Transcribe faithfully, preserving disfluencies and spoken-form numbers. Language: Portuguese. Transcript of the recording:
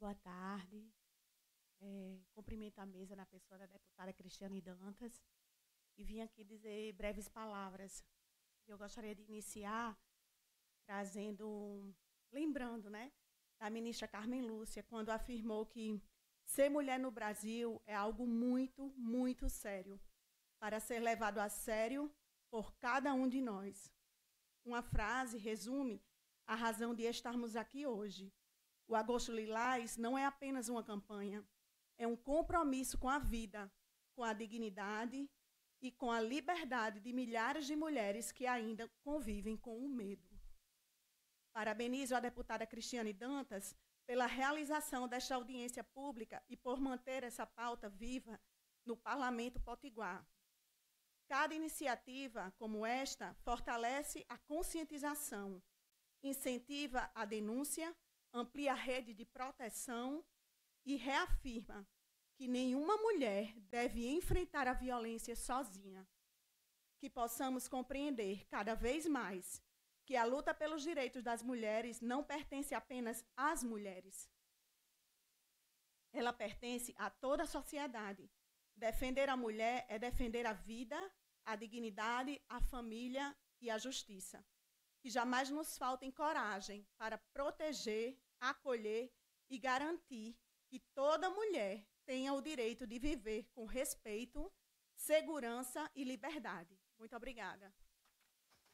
Boa tarde. Eh, cumprimento a mesa na pessoa da deputada Cristiane Dantas e vim aqui dizer breves palavras. Eu gostaria de iniciar trazendo, lembrando, né, da ministra Carmen Lúcia, quando afirmou que ser mulher no Brasil é algo muito, muito sério, para ser levado a sério por cada um de nós. Uma frase resume a razão de estarmos aqui hoje. O Agosto Lilás não é apenas uma campanha, é um compromisso com a vida, com a dignidade e com a liberdade de milhares de mulheres que ainda convivem com o medo. Parabenizo a deputada Cristiane Dantas pela realização desta audiência pública e por manter essa pauta viva no Parlamento Potiguar. Cada iniciativa como esta fortalece a conscientização, incentiva a denúncia, amplia a rede de proteção e reafirma que nenhuma mulher deve enfrentar a violência sozinha. Que possamos compreender cada vez mais que a luta pelos direitos das mulheres não pertence apenas às mulheres. Ela pertence a toda a sociedade. Defender a mulher é defender a vida, a dignidade, a família e a justiça. Que jamais nos faltem coragem para proteger, acolher e garantir que toda mulher tenha o direito de viver com respeito, segurança e liberdade. Muito obrigada.